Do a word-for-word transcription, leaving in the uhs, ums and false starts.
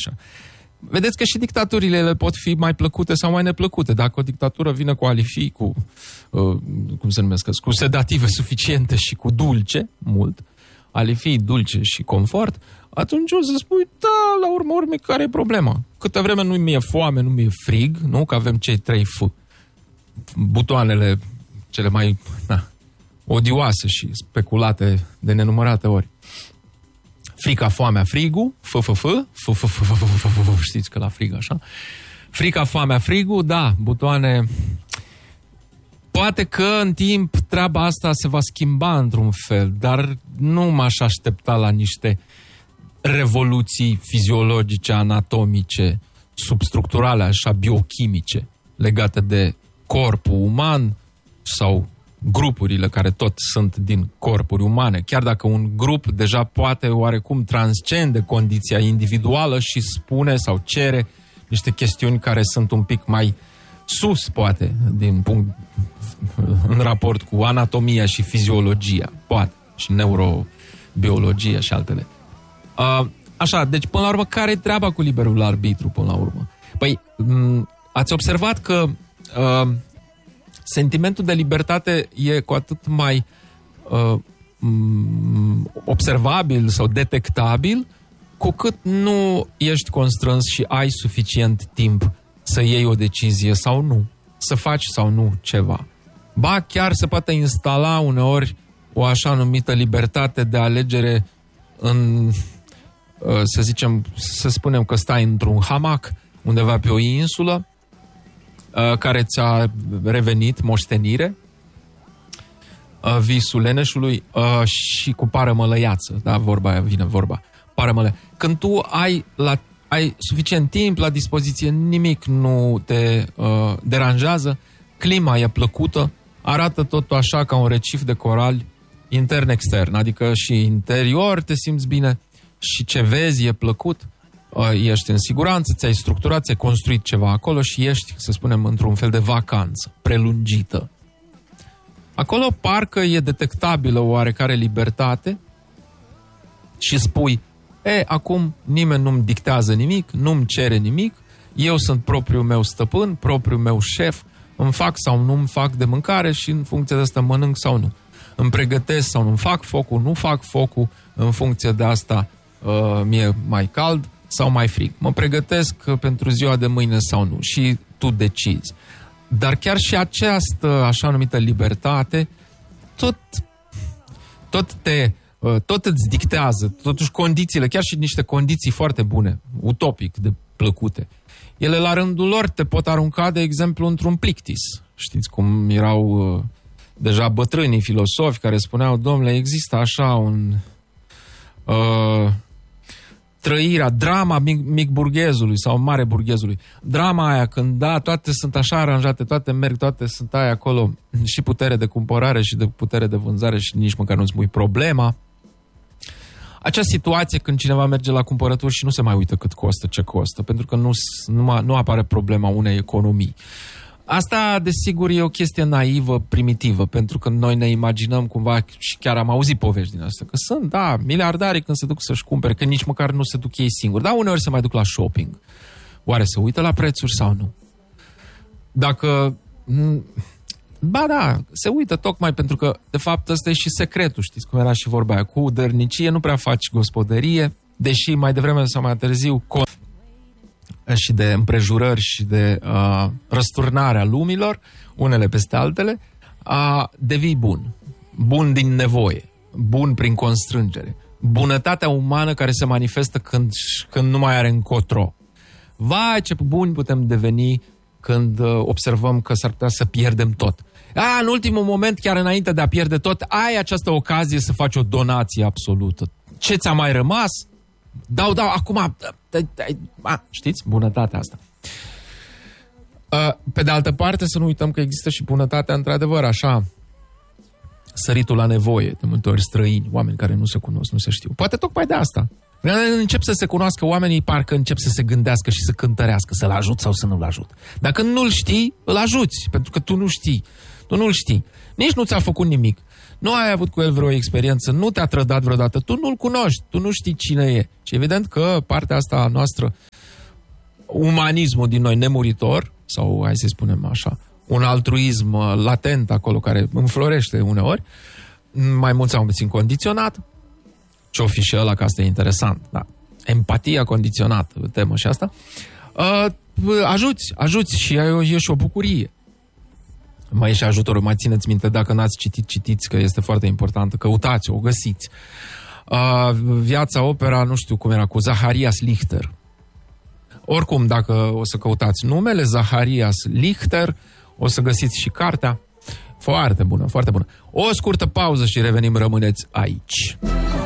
așa. Vedeți că și dictaturile ele pot fi mai plăcute sau mai neplăcute. Dacă o dictatură vine cu alifii, cu, uh, cum se numesc, cu sedative suficiente și cu dulce, mult, alifii, dulce și confort, atunci o să spui, da, la urmă urmei, care e problema? Câtă vreme nu mi-e foame, nu mi-e frig, nu? Că avem cei trei F. Butoanele cele mai na, odioase și speculate de nenumărate ori. Frica, foamea, frigul, f f f, f f f, f f f, știți că la frig așa. Frica, foamea, frigul, da, butoane. Poate că în timp treaba asta se va schimba într-un fel, dar nu m-aș aștepta la niște revoluții fiziologice, anatomice, substructurale, așa, biochimice, legate de corpul uman sau grupurile care tot sunt din corpuri umane. Chiar dacă un grup deja poate oarecum transcende condiția individuală și spune sau cere niște chestiuni care sunt un pic mai sus, poate, din punct, în raport cu anatomia și fiziologia, poate, și neurobiologia și altele. Uh, așa, deci, până la urmă, care-i treaba cu liberul arbitru, până la urmă? Păi, m- ați observat că uh, sentimentul de libertate e cu atât mai uh, observabil sau detectabil cu cât nu ești constrâns și ai suficient timp să iei o decizie sau nu, să faci sau nu ceva. Ba, chiar se poate instala uneori o așa numită libertate de alegere în, să zicem, să spunem că stai într-un hamac undeva pe o insulă care ți-a revenit moștenire, visul leneșului și cu parămălăiață, da, vorba aia vine vorba, parămălă. Când tu ai, la, ai suficient timp la dispoziție, nimic nu te uh, deranjează, clima e plăcută, arată totul așa ca un recif de corali intern-extern, adică și interior te simți bine și ce vezi e plăcut, uh, ești în siguranță, ți-ai structurat, ți-ai construit ceva acolo și ești, să spunem, într-un fel de vacanță prelungită. Acolo parcă e detectabilă o oarecare libertate și spui, e, acum nimeni nu-mi dictează nimic, nu-mi cere nimic, eu sunt propriul meu stăpân, propriul meu șef, îmi fac sau nu îmi fac de mâncare și în funcție de asta mănânc sau nu. Îmi pregătesc sau nu-mi fac focul, nu fac focul, în funcție de asta uh, mi-e mai cald sau mai frig. Mă pregătesc pentru ziua de mâine sau nu și tu decizi. Dar chiar și această așa numită libertate tot, tot te... tot îți dictează, totuși condițiile, chiar și niște condiții foarte bune, utopic de plăcute. Ele la rândul lor te pot arunca, de exemplu, într-un plictis. Știți cum erau uh, deja bătrânii filosofi care spuneau, domnule, există așa un uh, trăirea, drama mic, mic burghezului sau mare burghezului. Drama aia când, da, toate sunt așa aranjate, toate merg, toate sunt aia acolo, și putere de cumpărare și de putere de vânzare și nici măcar nu-ți pui problema. Acea situație când cineva merge la cumpărături și nu se mai uită cât costă, ce costă, pentru că nu, nu, nu apare problema unei economii. Asta, desigur, e o chestie naivă, primitivă, pentru că noi ne imaginăm cumva, și chiar am auzit povești din asta, că sunt, da, miliardari când se duc să-și cumpere, că nici măcar nu se duc ei singuri, dar uneori se mai duc la shopping. Oare se uită la prețuri sau nu? Dacă... Ba da, se uită tocmai pentru că, de fapt, ăsta e și secretul, știți cum era și vorba aia, cu dărnicie nu prea faci gospodărie, deși mai devreme sau mai târziu și de împrejurări și de uh, răsturnarea lumilor, unele peste altele, uh, devii bun. Bun din nevoie, bun prin constrângere. Bunătatea umană care se manifestă când, când nu mai are încotro. Vai, ce buni putem deveni când uh, observăm că s-ar putea să pierdem tot. A, în ultimul moment, chiar înainte de a pierde tot, ai această ocazie să faci o donație absolută. Ce ți-a mai rămas? Dau, dau, acum... A, știți? Bunătatea asta. Pe de altă parte, să nu uităm că există și bunătatea, într-adevăr, așa, săritul la nevoie, de multe ori străini, oameni care nu se cunosc, nu se știu. Poate tocmai de asta. Încep să se cunoască oamenii, parcă încep să se gândească și să cântărească, să-l ajut sau să nu-l ajut. Dacă nu-l știi, îl ajuți, pentru că tu nu știi. Tu nu-l știi. Nici nu ți-a făcut nimic. nu ai avut cu el vreo experiență, nu te-a trădat vreodată, tu nu-l cunoști, tu nu știi cine e. Și evident că partea asta a noastră, umanismul din noi nemuritor, sau hai să spunem așa, un altruism latent acolo care înflorește uneori, mai mult sau puțin condiționat, ce-o fi și ăla, că asta e interesant, da. Empatia condiționată, temă și asta, uh, ajuți, ajuți și e, e și o bucurie. Mai e și ajutorul, mai țineți minte, dacă n-ați citit, citiți, că este foarte important, căutați, o găsiți. Uh, viața, opera, nu știu cum era, cu Zacharias Lichter. Oricum, dacă o să căutați numele, Zacharias Lichter, o să găsiți și cartea. Foarte bună, foarte bună. O scurtă pauză și revenim, rămâneți aici.